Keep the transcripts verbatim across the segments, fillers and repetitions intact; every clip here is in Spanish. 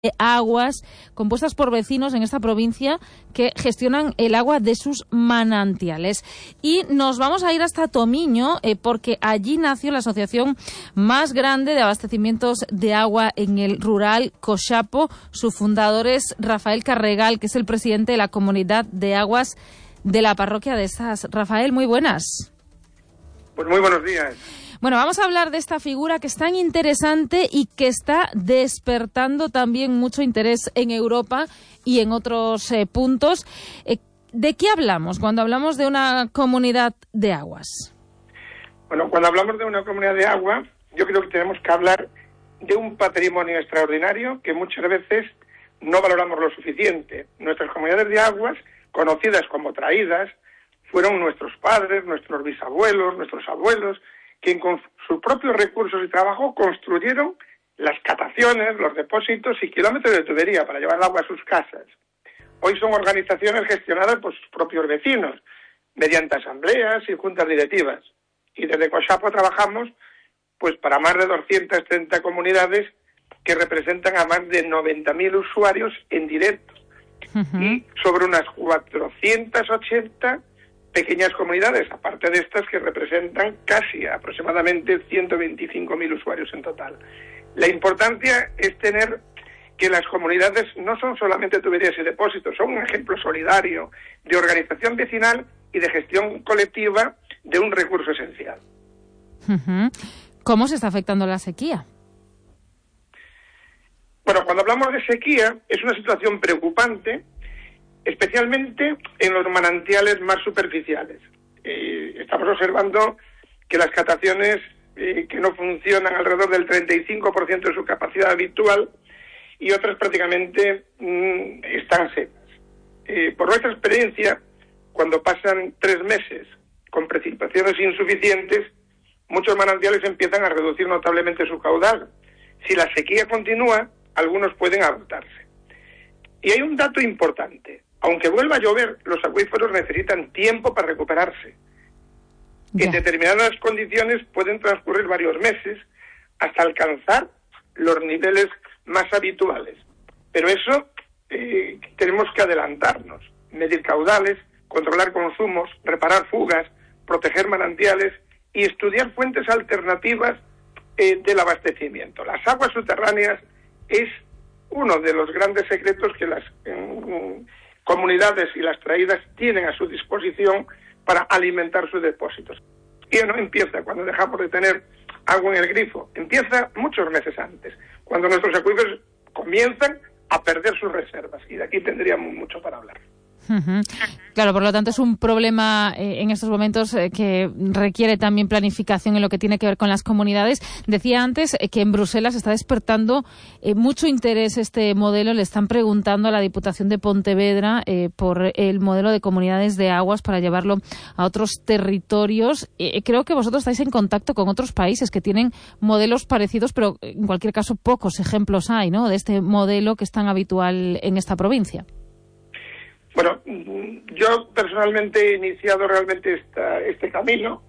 aguas compuestas por vecinos en esta provincia que gestionan el agua de sus manantiales. Y nos vamos a ir hasta Tomiño eh, porque allí nació la asociación más grande de abastecimientos de agua en el rural, Coxapo. Su fundador es Rafael Carregal, que es el presidente de la Comunidad de Aguas de la parroquia de Sas. Rafael, muy buenas. Pues muy buenos días. Bueno, vamos a hablar de esta figura que es tan interesante y que está despertando también mucho interés en Europa y en otros eh, puntos. Eh, ¿De qué hablamos cuando hablamos de una comunidad de aguas? Bueno, cuando hablamos de una comunidad de agua, yo creo que tenemos que hablar de un patrimonio extraordinario que muchas veces no valoramos lo suficiente. Nuestras comunidades de aguas, conocidas como traídas, fueron nuestros padres, nuestros bisabuelos, nuestros abuelos, quien con sus propios recursos y trabajo construyeron las cataciones, los depósitos y kilómetros de tubería para llevar el agua a sus casas. Hoy son organizaciones gestionadas por sus propios vecinos, mediante asambleas y juntas directivas. Y desde Coxapo trabajamos pues para más de doscientas treinta comunidades que representan a más de noventa mil usuarios en directo. Uh-huh. Y sobre unas cuatrocientas ochenta pequeñas comunidades, aparte de estas que representan casi aproximadamente ciento veinticinco mil usuarios en total. La importancia es tener que las comunidades no son solamente tuberías y depósitos, son un ejemplo solidario de organización vecinal y de gestión colectiva de un recurso esencial. Uh-huh. ¿Cómo se está afectando la sequía? Bueno, cuando hablamos de sequía es una situación preocupante, especialmente en los manantiales más superficiales. Eh, estamos observando que las cataciones eh, que no funcionan alrededor del treinta y cinco por ciento de su capacidad habitual y otras prácticamente mmm, están secas. Eh, por nuestra experiencia, cuando pasan tres meses con precipitaciones insuficientes, muchos manantiales empiezan a reducir notablemente su caudal. Si la sequía continúa, algunos pueden agotarse. Y hay un dato importante. Aunque vuelva a llover, los acuíferos necesitan tiempo para recuperarse. Yeah. En determinadas condiciones pueden transcurrir varios meses hasta alcanzar los niveles más habituales. Pero eso eh, tenemos que adelantarnos, medir caudales, controlar consumos, reparar fugas, proteger manantiales y estudiar fuentes alternativas eh, del abastecimiento. Las aguas subterráneas es uno de los grandes secretos que las eh, comunidades y las traídas tienen a su disposición para alimentar sus depósitos. Y no empieza cuando dejamos de tener agua en el grifo, empieza muchos meses antes, cuando nuestros acuíferos comienzan a perder sus reservas, y de aquí tendríamos mucho para hablar. Uh-huh. Claro, por lo tanto es un problema eh, en estos momentos eh, que requiere también planificación en lo que tiene que ver con las comunidades. Decía antes eh, que en Bruselas está despertando eh, mucho interés este modelo. Le están preguntando a la Diputación de Pontevedra eh, por el modelo de comunidades de aguas para llevarlo a otros territorios. Eh, creo que vosotros estáis en contacto con otros países que tienen modelos parecidos, pero en cualquier caso pocos ejemplos hay, ¿no?, de este modelo que es tan habitual en esta provincia. Bueno, yo personalmente he iniciado realmente esta, este camino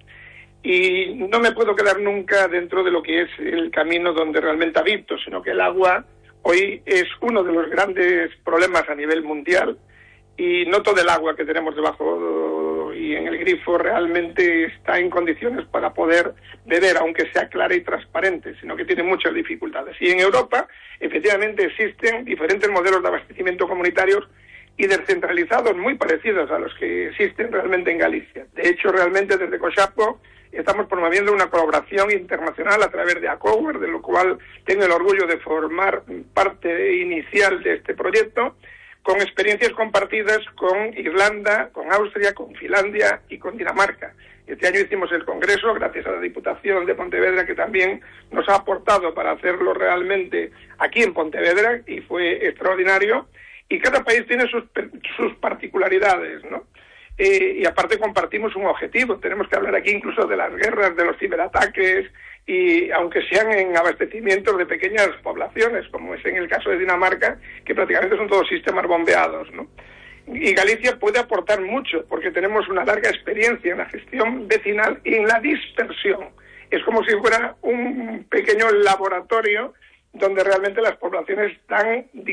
y no me puedo quedar nunca dentro de lo que es el camino donde realmente habito, sino que el agua hoy es uno de los grandes problemas a nivel mundial y no todo el agua que tenemos debajo y en el grifo realmente está en condiciones para poder beber, aunque sea clara y transparente, sino que tiene muchas dificultades. Y en Europa, efectivamente, existen diferentes modelos de abastecimiento comunitarios y descentralizados muy parecidos a los que existen realmente en Galicia. De hecho, realmente desde Coxapo estamos promoviendo una colaboración internacional a través de ACOWER, de lo cual tengo el orgullo de formar parte inicial de este proyecto, con experiencias compartidas con Irlanda, con Austria, con Finlandia y con Dinamarca. Este año hicimos el congreso gracias a la Diputación de Pontevedra, que también nos ha aportado para hacerlo realmente aquí en Pontevedra, y fue extraordinario. Y cada país tiene sus, sus particularidades, ¿no? Eh, y aparte compartimos un objetivo. Tenemos que hablar aquí incluso de las guerras, de los ciberataques, y aunque sean en abastecimientos de pequeñas poblaciones, como es en el caso de Dinamarca, que prácticamente son todos sistemas bombeados, ¿no? Y Galicia puede aportar mucho, porque tenemos una larga experiencia en la gestión vecinal y en la dispersión. Es como si fuera un pequeño laboratorio donde realmente las poblaciones están